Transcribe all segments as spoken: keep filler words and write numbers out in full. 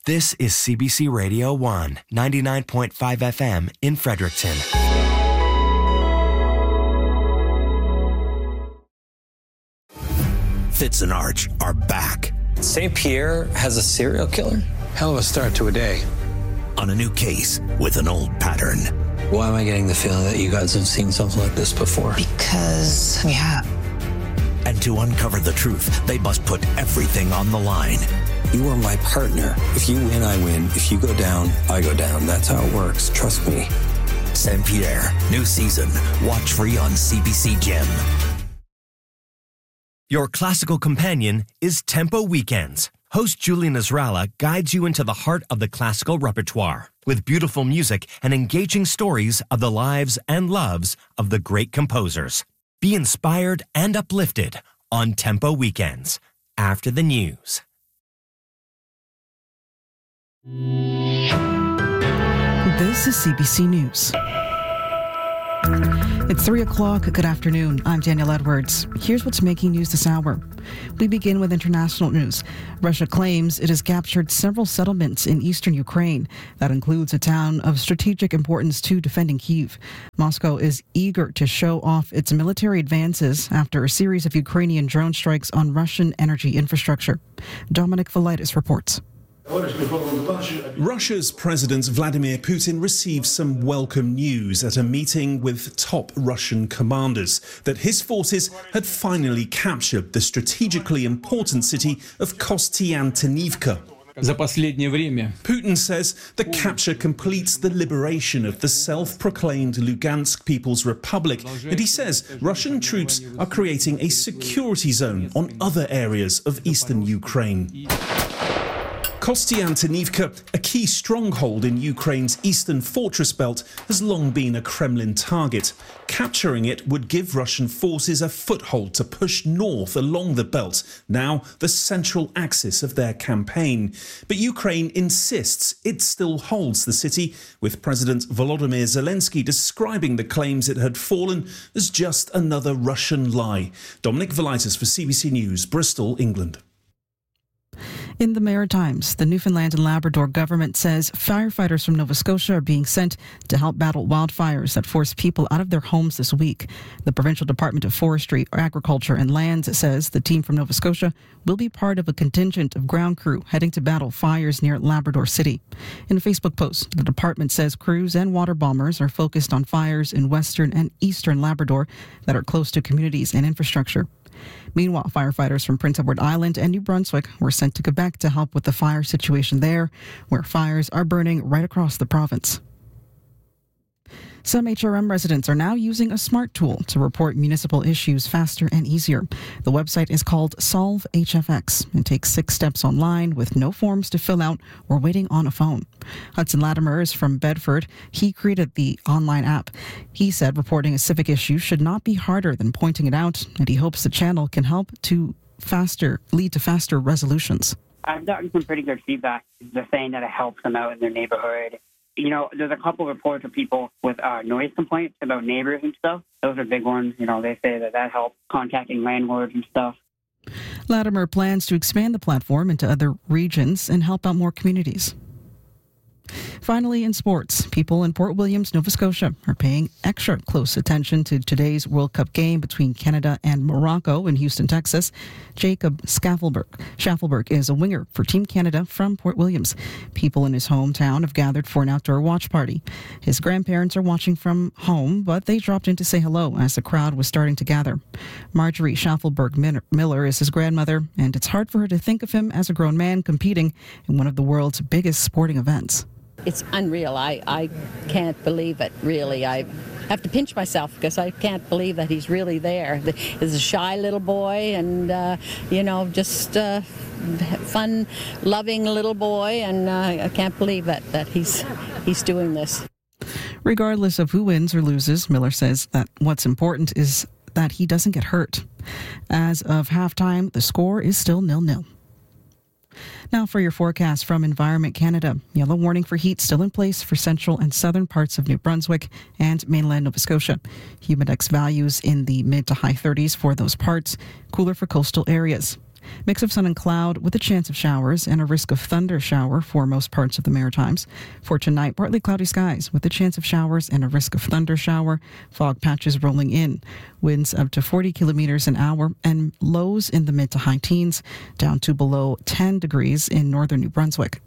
This is C B C Radio one, ninety-nine point five F M in Fredericton. Fitz and Arch are back. Saint Pierre has a serial killer? Hell of a start to a day. On a new case with an old pattern. Why am I getting the feeling that you guys have seen something like this before? Because we have. And to uncover the truth, they must put everything on the line. You are my partner. If you win, I win. If you go down, I go down. That's how it works. Trust me. Saint Pierre, new season. Watch free on C B C Gem. Your classical companion is Tempo Weekends. Host Julie Nasrallah guides you into the heart of the classical repertoire with beautiful music and engaging stories of the lives and loves of the great composers. Be inspired and uplifted on Tempo Weekends after the news. This is C B C News. It's three o'clock. Good afternoon. I'm Danielle Edwards. Here's what's making news this hour. We begin with international news. Russia claims it has captured several settlements in eastern Ukraine. That includes a town of strategic importance to defending Kyiv. Moscow is eager to show off its military advances after a series of Ukrainian drone strikes on Russian energy infrastructure. Dominic Velitis reports. Russia's President Vladimir Putin received some welcome news at a meeting with top Russian commanders that his forces had finally captured the strategically important city of Kostiantynivka. Putin says the capture completes the liberation of the self-proclaimed Lugansk People's Republic, and he says Russian troops are creating a security zone on other areas of eastern Ukraine. Kostiantynivka, a key stronghold in Ukraine's eastern fortress belt, has long been a Kremlin target. Capturing it would give Russian forces a foothold to push north along the belt, now the central axis of their campaign. But Ukraine insists it still holds the city, with President Volodymyr Zelensky describing the claims it had fallen as just another Russian lie. Dominic Velitis for C B C News, Bristol, England. In the Maritimes, the Newfoundland and Labrador government says firefighters from Nova Scotia are being sent to help battle wildfires that forced people out of their homes this week. The Provincial Department of Forestry, Agriculture and Lands says the team from Nova Scotia will be part of a contingent of ground crew heading to battle fires near Labrador City. In a Facebook post, the department says crews and water bombers are focused on fires in western and eastern Labrador that are close to communities and infrastructure. Meanwhile, firefighters from Prince Edward Island and New Brunswick were sent to Quebec to help with the fire situation there, where fires are burning right across the province. Some H R M residents are now using a smart tool to report municipal issues faster and easier. The website is called Solve H F X and takes six steps online with no forms to fill out or waiting on a phone. Hudson Latimer is from Bedford. He created the online app. He said reporting a civic issue should not be harder than pointing it out, and he hopes the channel can help to faster lead to faster resolutions. I've gotten some pretty good feedback. They're saying that it helps them out in their neighborhood. You know, there's a couple reports of people with uh, noise complaints about neighbors and stuff. Those are big ones. You know, they say that that helps contacting landlords and stuff. Latimer plans to expand the platform into other regions and help out more communities. Finally, in sports, people in Port Williams, Nova Scotia are paying extra close attention to today's World Cup game between Canada and Morocco in Houston, Texas. Jacob Schaffelberg, Schaffelberg is a winger for Team Canada from Port Williams. People in his hometown have gathered for an outdoor watch party. His grandparents are watching from home, but they dropped in to say hello as the crowd was starting to gather. Marjorie Schaffelberg Miller is his grandmother, and it's hard for her to think of him as a grown man competing in one of the world's biggest sporting events. It's unreal. I, I can't believe it, really. I have to pinch myself because I can't believe that he's really there. He's a shy little boy and, uh, you know, just uh, fun, loving little boy, and uh, I can't believe that, that he's, he's doing this. Regardless of who wins or loses, Miller says that what's important is that he doesn't get hurt. As of halftime, the score is still nil-nil. Now for your forecast from Environment Canada. Yellow warning for heat still in place for central and southern parts of New Brunswick and mainland Nova Scotia. Humidex values in the mid to high thirties for those parts, cooler for coastal areas. Mix of sun and cloud with a chance of showers and a risk of thunder shower for most parts of the Maritimes. For tonight, partly cloudy skies with a chance of showers and a risk of thunder shower. Fog patches rolling in. Winds up to forty kilometers an hour and lows in the mid to high teens, down to below ten degrees in northern New Brunswick.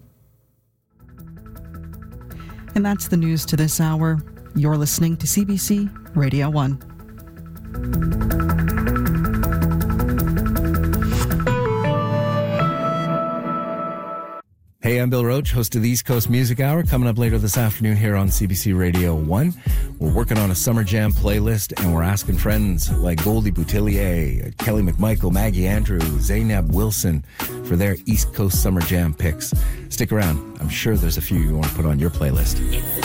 And that's the news to this hour. You're listening to C B C Radio one. Hey, I'm Bill Roach, host of the East Coast Music Hour. Coming up later this afternoon here on C B C Radio one. We're working on a Summer Jam playlist, and we're asking friends like Goldie Boutillier, Kelly McMichael, Maggie Andrew, Zaynab Wilson for their East Coast Summer Jam picks. Stick around. I'm sure there's a few you want to put on your playlist.